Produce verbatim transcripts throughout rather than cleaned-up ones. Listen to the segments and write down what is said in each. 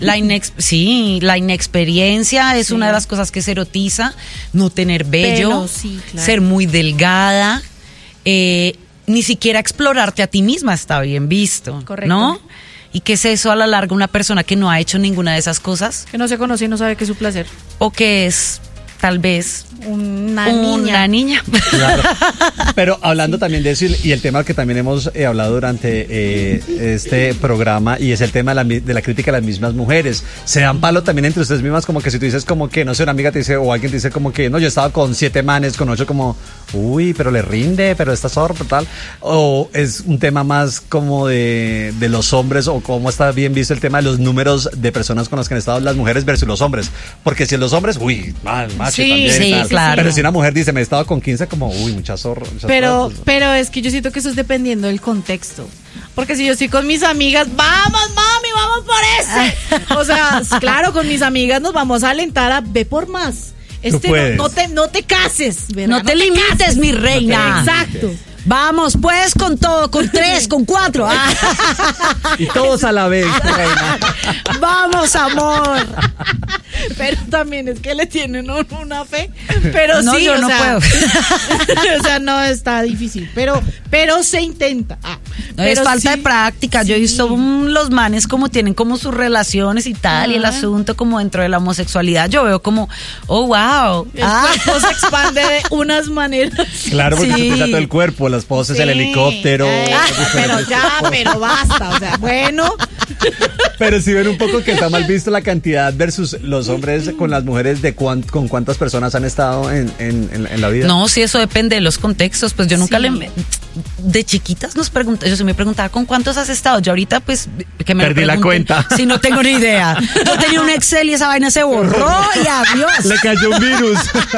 La inex sí, la inexperiencia es sí. una de las cosas que se erotiza, no tener vello, Pelo, sí, claro. ser muy delgada, eh, ni siquiera explorarte a ti misma está bien visto, correcto, ¿no? ¿Y qué es eso a la larga una persona que no ha hecho ninguna de esas cosas? Que no se conoce y no sabe qué es su placer. O que es tal vez una, una niña. niña. Claro. Pero hablando sí. también de eso y, y el tema que también hemos eh, hablado durante eh, este programa y es el tema de la, de la crítica a las mismas mujeres. Se dan palo también entre ustedes mismas, como que si tú dices como que, no sé, una amiga te dice o alguien te dice como que, no, yo estaba con siete manes, con ocho, como, uy, pero le rinde, pero está sordo, tal. O es un tema más como de, de los hombres o cómo está bien visto el tema de los números de personas con las que han estado las mujeres versus los hombres. Porque si los hombres, uy, mal, macho sí, también. Sí, tal. claro. Pero si una mujer dice, me he estado con quince, como, uy, mucha zorra. Mucha pero, zorra. pero es que yo siento que eso es dependiendo del contexto. Porque si yo estoy con mis amigas, vamos, mami, vamos por ese. O sea, claro, con mis amigas nos vamos a alentar a ve por más. Este, no, no, te, no te cases, ¿verdad? No te, no te limites, cases. Mi reina. No Exacto. Vamos, pues, con todo, con tres, con cuatro. Y todos a la vez, reina. Vamos, amor. Pero también es que le tienen un, una fe. Pero no, sí, yo o no sea, puedo. O sea, no está difícil. Pero, pero se intenta. Ah, no, pero es falta sí, de práctica. Sí. Yo he visto um, los manes como tienen como sus relaciones y tal, ah. y el asunto como dentro de la homosexualidad. Yo veo como, oh, wow. El ah. cuerpo se expande de unas maneras. Claro, porque sí. se pisa todo el cuerpo, las poses, sí. el helicóptero. Ay, pero ya, pero basta. O sea, bueno. Pero si ven un poco que está mal visto la cantidad versus los hombres con las mujeres de cuan, con cuántas personas han estado en, en, en, en la vida. No, sí, eso depende de los contextos. Pues yo nunca sí. le... De chiquitas nos preguntan, yo sí me preguntaba, ¿con cuántos has estado? Yo ahorita pues... que me Perdí la cuenta. Sí, no tengo ni idea. Yo tenía un Excel y esa vaina se borró y adiós. Le cayó un virus.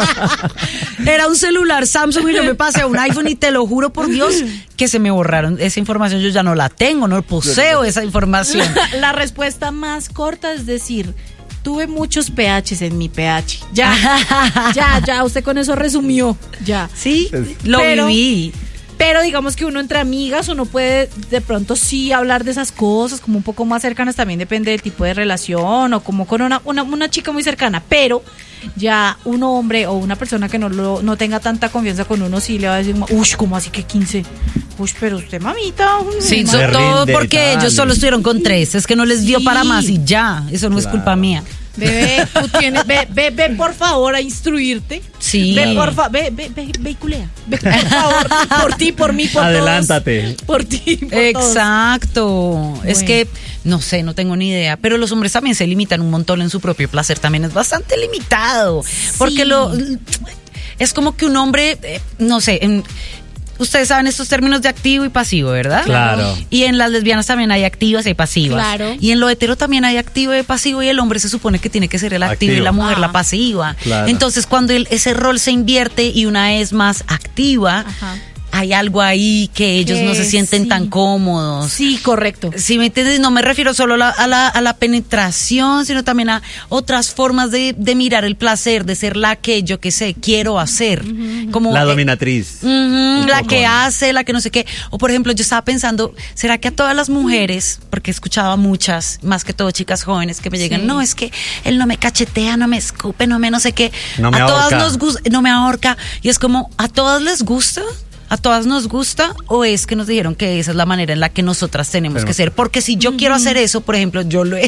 Era un celular Samsung y yo me pasé a un iPhone y te lo juro por Dios que se me borraron. Esa información yo ya no la tengo, no poseo esa información. La, la respuesta más corta es decir... Tuve muchos pHs en mi pH. Ya, ya, ya, usted con eso resumió. Ya. Sí, lo pero, viví. Pero digamos que uno entre amigas, uno puede de pronto sí hablar de esas cosas, como un poco más cercanas, también depende del tipo de relación, o como con una, una, una chica muy cercana. Pero ya un hombre o una persona que no, lo, no tenga tanta confianza con uno, sí le va a decir, uy, ¿cómo así que quince? Uy, pero usted, mamita. Uy, sí, sobre todo porque ellos solo estuvieron con tres, es que no les dio sí. para más y ya, eso no claro. es culpa mía. Bebé, tú tienes, ve, ve, ve por favor a instruirte. Sí. Ve por favor, ve, ve, ve, ve y culea. Ve por favor, por ti, por mí, por Adelántate. todos. Por ti, por exacto. Todos. Es bueno. que, no sé, no tengo ni idea. Pero los hombres también se limitan un montón en su propio placer. También es bastante limitado. Sí. Porque lo es como que un hombre, eh, no sé, en, ustedes saben estos términos de activo y pasivo, ¿verdad? Claro. Y en las lesbianas también hay activas y pasivas. Claro. Y en lo hetero también hay activo y pasivo y el hombre se supone que tiene que ser el activo, activo. y la mujer ah. la pasiva. Claro. Entonces cuando el, ese rol se invierte y una es más activa, ajá. hay algo ahí que ellos que no se sienten sí. tan cómodos. Sí, correcto. Sí, ¿me entiendes? No me refiero solo a la, a la, a la penetración, sino también a otras formas de, de mirar el placer, de ser la que yo qué sé, quiero hacer. Uh-huh. Como, la eh, dominatriz. Uh-huh, la que hace, la que no sé qué. O por ejemplo, yo estaba pensando, ¿será que a todas las mujeres, porque he escuchado a muchas, más que todo chicas jóvenes que me llegan, sí. no, es que él no me cachetea, no me escupe, no me no sé qué. No me a ahorca. todas nos gusta, no me ahorca. Y es como, ¿a todas les gusta? ¿A todas nos gusta o es que nos dijeron que esa es la manera en la que nosotras tenemos Pero, que ser? Porque si yo mm. quiero hacer eso, por ejemplo, yo lo he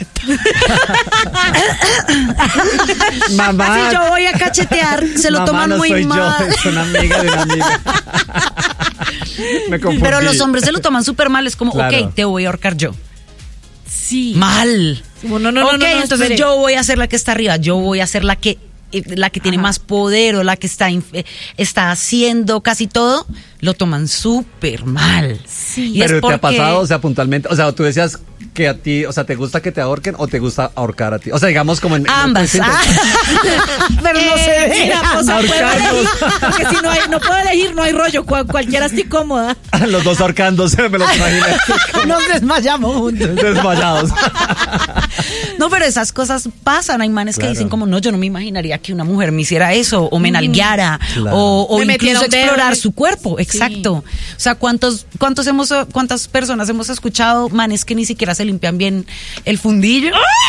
Mamá. Si yo voy a cachetear, se lo Mamá, toman no muy soy mal. Yo, es una amiga de una amiga. Me confundí. Pero los hombres se lo toman súper mal. Es como, claro. ok, te voy a ahorcar yo. Sí. Mal. No, no, no, ok, no, no, entonces espere. yo voy a ser la que está arriba. Yo voy a ser la que la que tiene Ajá. más poder o la que está está haciendo casi todo, lo toman súper mal. Sí. Y Pero es porque... te ha pasado, o sea, puntualmente, o sea, tú decías que a ti, o sea, ¿te gusta que te ahorquen o te gusta ahorcar a ti? O sea, digamos como en... Ambas. En ah. Pero no eh, se ve. Mira, pues, ahorcarnos. Porque si no hay, no puedo elegir, no hay rollo, cual, cualquiera estoy cómoda. Los dos ahorcándose, me los imaginé. Nos desmayamos juntos. Desmayados. No, pero esas cosas pasan. Hay manes claro. que dicen como, no, yo no me imaginaría que una mujer me hiciera eso, o me nalgueara, claro. o, o me incluso explorar dedo. su cuerpo. Exacto. exacto. O sea, ¿cuántos, cuántos hemos, cuántas personas hemos escuchado, manes que ni siquiera se limpian bien el fundillo?